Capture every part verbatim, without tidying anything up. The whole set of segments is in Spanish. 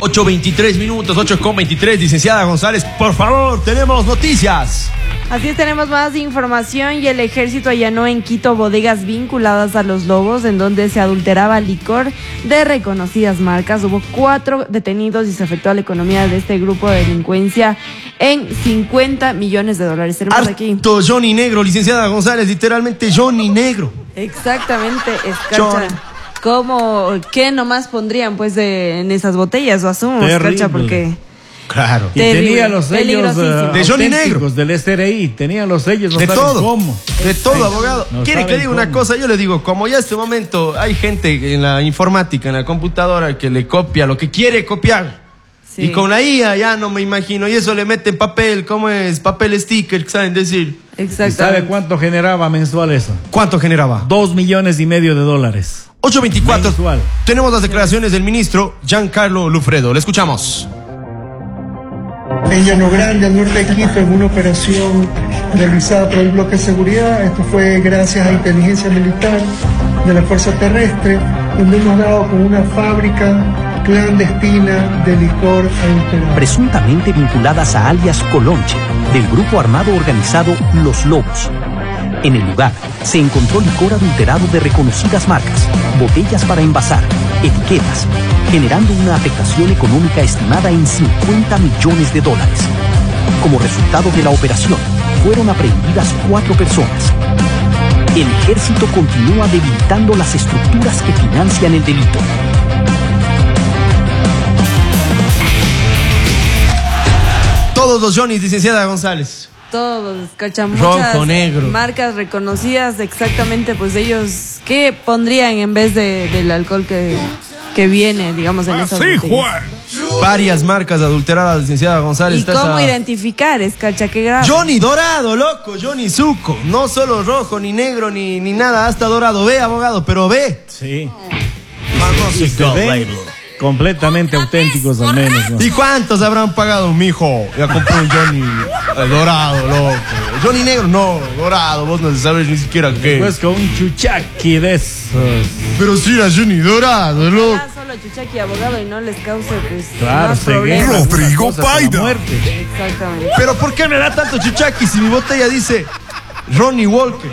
ocho veintitrés minutos, ocho con veintitrés, licenciada González, por favor, tenemos noticias. Así es, tenemos más información y el ejército allanó en Quito bodegas vinculadas a los Lobos, en donde se adulteraba licor de reconocidas marcas. Hubo cuatro detenidos y se afectó a la economía de este grupo de delincuencia en cincuenta millones de dólares. Tenemos aquí. Harto Johnny Negro, licenciada González, literalmente Johnny Negro. Exactamente, Escarcha. ¿Cómo, qué nomás pondrían pues de, en esas botellas? Lo asumo, Escarcha, porque... Claro. Y tenía los sellos uh, de Johnny Negro, del S R I, tenía los sellos, no de todo, cómo. de todo, abogado. No ¿Quiere que le diga una cosa? Yo le digo, como ya en este momento hay gente en la informática, en la computadora, que le copia lo que quiere copiar. Sí. Y con la I A ya no me imagino, y eso le meten papel, ¿cómo es? Papel sticker, ¿saben decir? Exacto. ¿Sabe cuánto generaba mensual eso? ¿Cuánto generaba? Dos millones y medio de dólares. ocho veinticuatro. Mensual. Tenemos las declaraciones del ministro Giancarlo Lufredo. Le escuchamos. En Llano Grande, al norte de Quito, en una operación realizada por el bloque de seguridad. Esto fue gracias a inteligencia militar de la Fuerza Terrestre, donde hemos dado con una fábrica clandestina de licor adulterado. Presuntamente vinculadas a alias Colonche, del grupo armado organizado Los Lobos. En el lugar se encontró licor adulterado de reconocidas marcas, botellas para envasar, etiquetas, generando una afectación económica estimada en cincuenta millones de dólares. Como resultado de la operación, fueron aprehendidas cuatro personas. El ejército continúa debilitando las estructuras que financian el delito. Todos los Johnnys, licenciada González. Todos, Escarcha, Rojo, muchas negro. marcas reconocidas, exactamente, pues ellos, ¿qué pondrían en vez de, del alcohol que, que viene, digamos, en esas Sí, botellas? Varias marcas adulteradas, licenciada González. ¿Y cómo esa... identificar, Escarcha? Qué grave. Johnny dorado, loco, Johnny suco. No solo rojo, ni negro, ni, ni nada, hasta dorado. Ve, abogado, pero ve. Sí. Vamos, Y se ven completamente auténticos al menos, ¿no? ¿Y cuántos habrán pagado, mijo? Ya compré un Johnny eh, dorado, loco. Johnny negro, no, dorado, vos no sabes ni siquiera qué. Pues con un chuchaqui de esos. Pero si era Johnny dorado, loco. Ah, solo chuchaqui, abogado, y no les cause, pues, Claro, más ceguera, problemas. Rodrigo Paida. Muerte. Exactamente. Pero ¿por qué me da tanto chuchaqui si mi botella dice Ronnie Walker?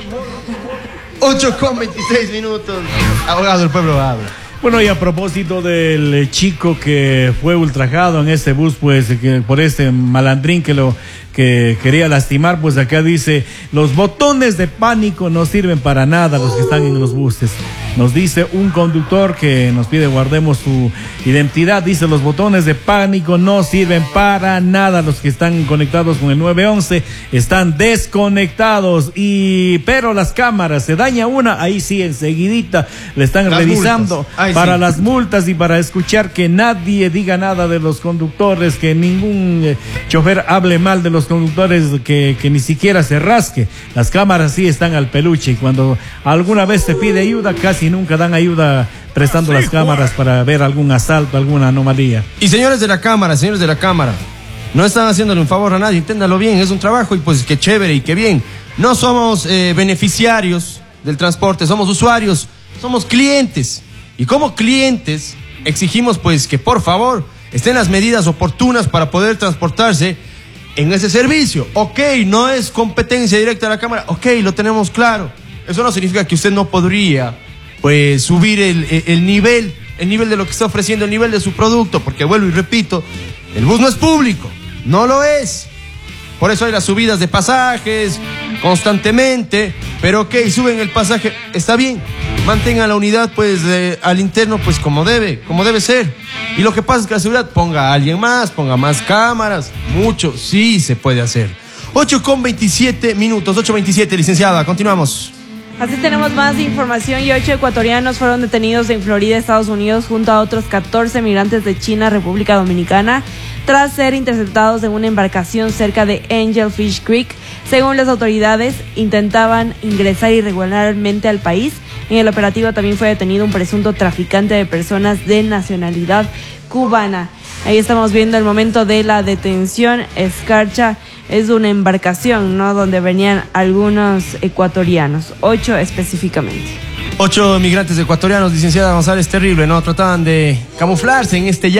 ocho con veintiséis minutos. Abogado, el pueblo habla. Bueno, y a propósito del chico que fue ultrajado en ese bus, pues, que por este malandrín que lo que quería lastimar, pues acá dice, los botones de pánico no sirven para nada, los que están en los buses. Nos dice un conductor que nos pide guardemos su identidad, dice, los botones de pánico no sirven para nada, los que están conectados con el nueve once están desconectados, y pero las cámaras, se daña una, ahí sí, enseguidita le están Las revisando Ay, para sí. las multas y para escuchar que nadie diga nada de los conductores, que ningún eh, chofer hable mal de los conductores, que, que ni siquiera se rasque. Las cámaras sí están al peluche, y cuando alguna vez se pide ayuda, casi nunca dan ayuda prestando las cámaras para ver algún asalto, alguna anomalía. Y señores de la cámara, señores de la cámara, no están haciéndole un favor a nadie, inténtalo bien, es un trabajo y pues qué chévere y qué bien. No somos eh, beneficiarios del transporte, somos usuarios, somos clientes. Y como clientes exigimos pues que por favor estén las medidas oportunas para poder transportarse en ese servicio. Ok, no es competencia directa de la cámara, ok, lo tenemos claro. Eso no significa que usted no podría pues subir el, el, el nivel, el nivel de lo que está ofreciendo, el nivel de su producto, porque vuelvo y repito, el bus no es público, no lo es. Por eso hay las subidas de pasajes constantemente, pero ok, suben el pasaje, está bien, mantengan la unidad pues de, al interno pues como debe, como debe ser. Y lo que pasa es que la seguridad ponga a alguien más, ponga más cámaras, mucho, sí se puede hacer. ocho con veintisiete minutos, ocho veintisiete, licenciada, continuamos. Así tenemos más información y ocho ecuatorianos fueron detenidos en Florida, Estados Unidos, junto a otros catorce migrantes de China, República Dominicana, tras ser interceptados en una embarcación cerca de Angel Fish Creek. Según las autoridades, intentaban ingresar irregularmente al país. En el operativo también fue detenido un presunto traficante de personas de nacionalidad cubana. Ahí estamos viendo el momento de la detención. Escarcha, es una embarcación, ¿no?, donde venían algunos ecuatorianos, ocho específicamente. Ocho migrantes ecuatorianos, licenciada González, terrible, ¿no? Trataban de camuflarse en este